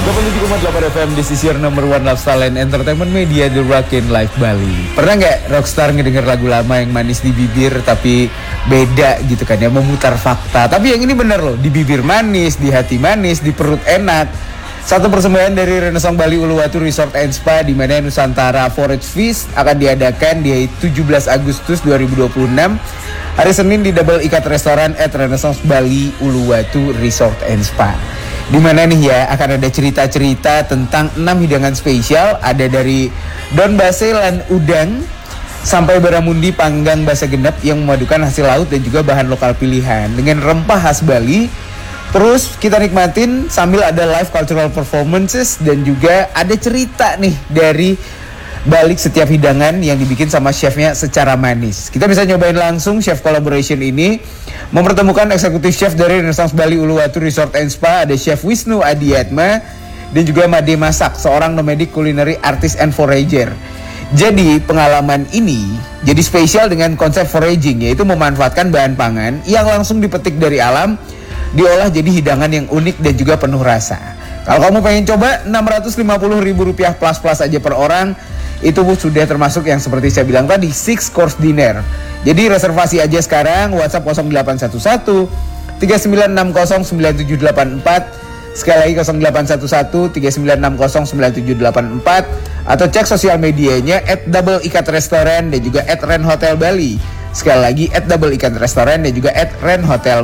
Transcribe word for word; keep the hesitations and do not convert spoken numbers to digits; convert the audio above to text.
delapan puluh tujuh koma delapan F M, this is your number one lifestyle and entertainment media, The Rockin' Life Bali. Pernah nggak rockstar ngedenger lagu lama yang manis di bibir tapi beda gitu kan ya, memutar fakta. Tapi yang ini bener loh, di bibir manis, di hati manis, di perut enak. Satu persembahan dari Renaissance Bali Uluwatu Resort and Spa, di mana Nusantara Forage Feast akan diadakan di tujuh belas Agustus dua ribu dua puluh enam hari Senin di Double Ikat Restoran at Renaissance Bali Uluwatu Resort and Spa. Di mana nih ya, akan ada cerita-cerita tentang enam hidangan spesial, ada dari Don Base lan udang sampai baramundi panggang basa genep yang memadukan hasil laut dan juga bahan lokal pilihan dengan rempah khas Bali. Terus kita nikmatin sambil ada live cultural performances dan juga ada cerita nih dari balik setiap hidangan yang dibikin sama chefnya secara manis. Kita bisa nyobain langsung chef collaboration ini, mempertemukan eksekutif chef dari Renaissance Bali Uluwatu Resort and Spa, ada Chef Wisnu Adiatma dan juga Made Masak, seorang nomadic culinary artist and forager. Jadi pengalaman ini jadi spesial dengan konsep foraging, yaitu memanfaatkan bahan pangan yang langsung dipetik dari alam, diolah jadi hidangan yang unik dan juga penuh rasa. Kalau kamu pengen coba, enam ratus lima puluh ribu rupiah plus-plus aja per orang. Itu sudah termasuk yang seperti saya bilang tadi, six course dinner. Jadi reservasi aja sekarang, WhatsApp nol delapan satu satu tiga sembilan enam nol sembilan tujuh delapan empat. Sekali lagi nol delapan satu satu tiga sembilan enam nol sembilan tujuh delapan empat. Atau cek sosial medianya at Double Ikat Restoran dan juga at Ren Hotel Bali. Sekali lagi at Double Ikat Restoran dan juga at Ren Hotel